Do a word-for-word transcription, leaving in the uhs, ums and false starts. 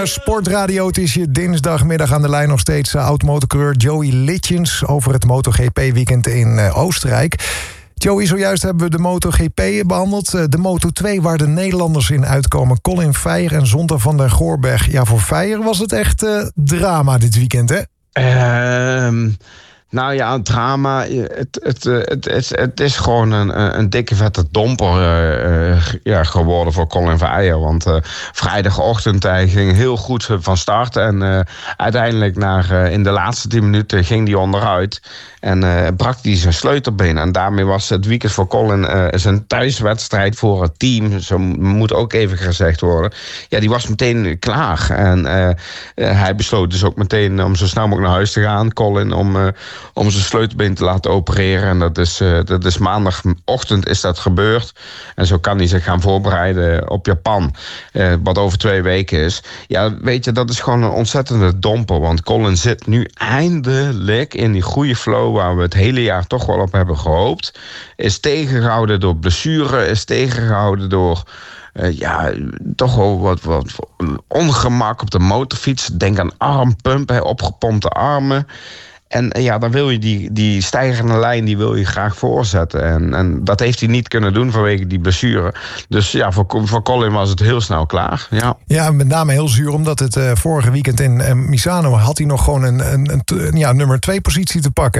Sportradio, het is je dinsdagmiddag aan de lijn nog steeds uh, oud-motorcoureur Joey Litjens over het MotoGP-weekend in uh, Oostenrijk. Joey, zojuist hebben we de MotoGP behandeld. Uh, de Moto twee waar de Nederlanders in uitkomen. Colin Veijer en Zonta van der Goorberg. Ja, voor Veijer was het echt uh, drama dit weekend, hè? Um... Nou ja, het drama, het, het, het, het, het is gewoon een, een dikke vette domper uh, ja, geworden voor Colin Veijer. Want uh, vrijdagochtend hij ging heel goed van start. En uh, uiteindelijk naar, uh, in de laatste tien minuten ging hij onderuit. En uh, brak hij zijn sleutelbeen. En daarmee was het weekend voor Colin uh, zijn thuiswedstrijd voor het team. Zo moet ook even gezegd worden. Ja, die was meteen klaar. En uh, uh, hij besloot dus ook meteen om zo snel mogelijk naar huis te gaan. Colin, om... Uh, om zijn sleutelbeen te laten opereren. En dat is, uh, dat is maandagochtend is dat gebeurd. En zo kan hij zich gaan voorbereiden op Japan. Uh, wat over twee weken is. Ja, weet je, dat is gewoon een ontzettende domper. Want Colin zit nu eindelijk in die goede flow waar we het hele jaar toch wel op hebben gehoopt. Is tegengehouden door blessure. Is tegengehouden door... Uh, ja, toch wel wat, wat ongemak op de motorfiets. Denk aan armpump, hè, opgepompte armen. En ja, dan wil je die, die stijgende lijn die wil je graag voorzetten. En, en dat heeft hij niet kunnen doen vanwege die blessure. Dus ja, voor, voor Colin was het heel snel klaar. Ja, ja, met name heel zuur, omdat het uh, vorige weekend in uh, Misano had hij nog gewoon een, een, een, een ja, nummer twee positie te pakken.